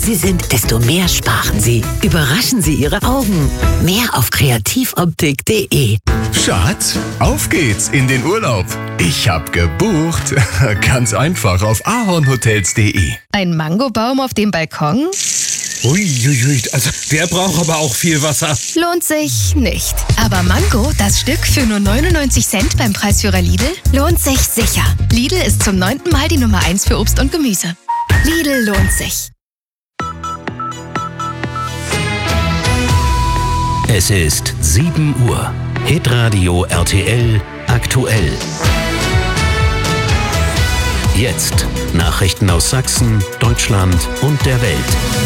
Sie sind, desto mehr sparen Sie. Überraschen Sie Ihre Augen. Mehr auf kreativoptik.de. Schatz, auf geht's in den Urlaub. Ich hab gebucht. Ganz einfach auf ahornhotels.de. Ein Mangobaum auf dem Balkon? Uiuiui, also der braucht aber auch viel Wasser. Lohnt sich nicht. Aber Mango, das Stück für nur 99 Cent beim Preisführer Lidl, lohnt sich sicher. Lidl ist zum 9. Mal die Nummer 1 für Obst und Gemüse. Lidl lohnt sich. Es ist 7 Uhr. Hitradio RTL aktuell. Jetzt Nachrichten aus Sachsen, Deutschland und der Welt.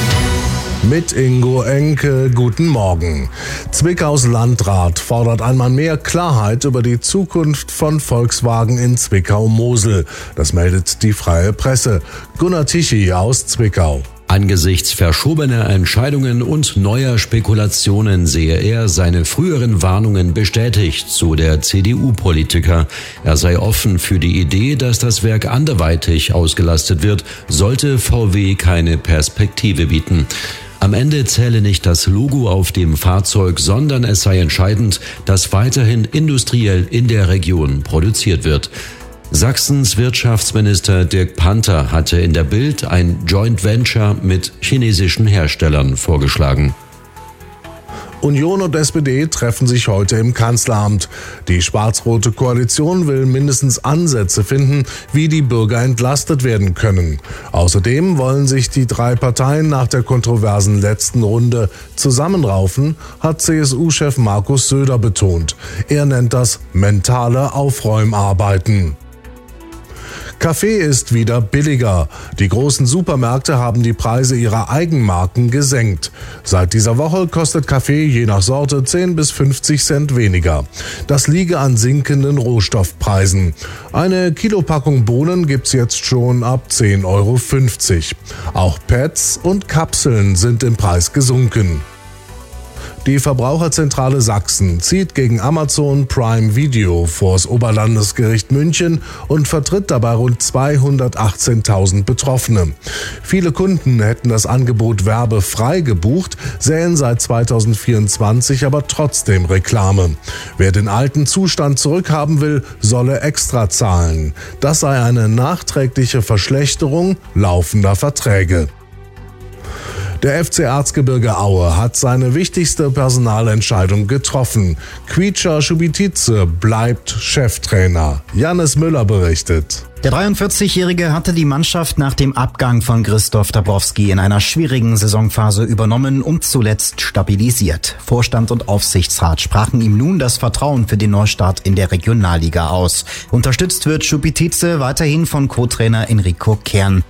Mit Ingo Enke, guten Morgen. Zwickaus Landrat fordert einmal mehr Klarheit über die Zukunft von Volkswagen in Zwickau-Mosel. Das meldet die Freie Presse. Gunnar Tichy aus Zwickau. Angesichts verschobener Entscheidungen und neuer Spekulationen sehe er seine früheren Warnungen bestätigt, so der CDU-Politiker. Er sei offen für die Idee, dass das Werk anderweitig ausgelastet wird, sollte VW keine Perspektive bieten. Am Ende zähle nicht das Logo auf dem Fahrzeug, sondern es sei entscheidend, dass weiterhin industriell in der Region produziert wird. Sachsens Wirtschaftsminister Dirk Panther hatte in der Bild ein Joint Venture mit chinesischen Herstellern vorgeschlagen. Union und SPD treffen sich heute im Kanzleramt. Die schwarz-rote Koalition will mindestens Ansätze finden, wie die Bürger entlastet werden können. Außerdem wollen sich die 3 Parteien nach der kontroversen letzten Runde zusammenraufen, hat CSU-Chef Markus Söder betont. Er nennt das mentale Aufräumarbeiten. Kaffee ist wieder billiger. Die großen Supermärkte haben die Preise ihrer Eigenmarken gesenkt. Seit dieser Woche kostet Kaffee je nach Sorte 10 bis 50 Cent weniger. Das liege an sinkenden Rohstoffpreisen. Eine Kilopackung Bohnen gibt's jetzt schon ab 10,50 €. Auch Pads und Kapseln sind im Preis gesunken. Die Verbraucherzentrale Sachsen zieht gegen Amazon Prime Video vors Oberlandesgericht München und vertritt dabei rund 218.000 Betroffene. Viele Kunden hätten das Angebot werbefrei gebucht, sähen seit 2024 aber trotzdem Reklame. Wer den alten Zustand zurückhaben will, solle extra zahlen. Das sei eine nachträgliche Verschlechterung laufender Verträge. Der FC Erzgebirge Aue hat seine wichtigste Personalentscheidung getroffen. Kvicha Schubitice bleibt Cheftrainer. Jannis Müller berichtet. Der 43-Jährige hatte die Mannschaft nach dem Abgang von Christoph Dabrowski in einer schwierigen Saisonphase übernommen und zuletzt stabilisiert. Vorstand und Aufsichtsrat sprachen ihm nun das Vertrauen für den Neustart in der Regionalliga aus. Unterstützt wird Schubitice weiterhin von Co-Trainer Enrico Kern.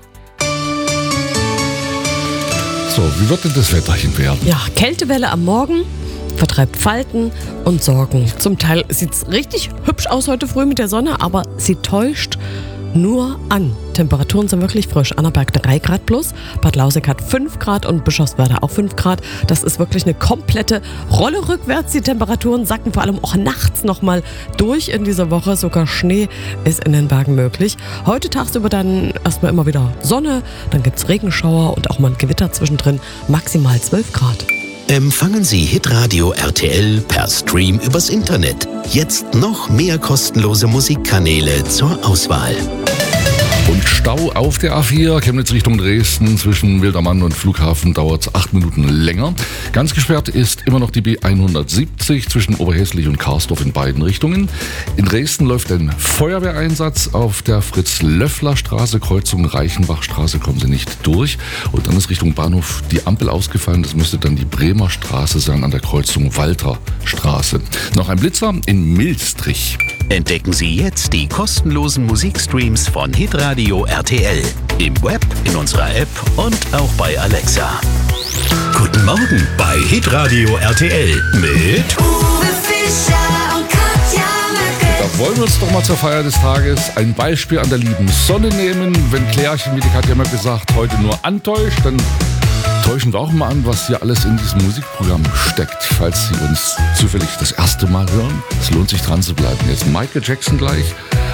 So, wie wird denn das Wetterchen werden? Ja, Kältewelle am Morgen vertreibt Falten und Sorgen. Zum Teil sieht es richtig hübsch aus heute früh mit der Sonne, aber sie täuscht nur an. Temperaturen sind wirklich frisch. Annaberg 3 Grad plus, Bad Lausick hat 5 Grad und Bischofswerda auch 5 Grad. Das ist wirklich eine komplette Rolle rückwärts. Die Temperaturen sacken vor allem auch nachts nochmal durch in dieser Woche. Sogar Schnee ist in den Bergen möglich. Heute tagsüber dann erstmal immer wieder Sonne, dann gibt es Regenschauer und auch mal ein Gewitter zwischendrin. Maximal 12 Grad. Empfangen Sie Hitradio RTL per Stream übers Internet. Jetzt noch mehr kostenlose Musikkanäle zur Auswahl. Und Stau auf der A4, Chemnitz Richtung Dresden, zwischen Wildermann und Flughafen dauert es 8 Minuten länger. Ganz gesperrt ist immer noch die B170 zwischen Oberhäslich und Karsdorf in beiden Richtungen. In Dresden läuft ein Feuerwehreinsatz auf der Fritz-Löffler-Straße, Kreuzung Reichenbachstraße, kommen Sie nicht durch. Und dann ist Richtung Bahnhof die Ampel ausgefallen, das müsste dann die Bremer Straße sein an der Kreuzung Walterstraße. Noch ein Blitzer in Milstrich. Entdecken Sie jetzt die kostenlosen Musikstreams von Hitradio RTL. Im Web, in unserer App und auch bei Alexa. Guten Morgen bei Hitradio RTL mit Uwe Fischer und Katja Möcke. Da wollen wir uns doch mal zur Feier des Tages ein Beispiel an der lieben Sonne nehmen. Wenn Klärchen, wie die Katja Möcke sagt, heute nur antäuscht, dann täuschen wir auch mal an, was hier alles in diesem Musikprogramm steckt. Falls Sie uns zufällig das erste Mal hören, es lohnt sich dran zu bleiben. Jetzt Michael Jackson gleich.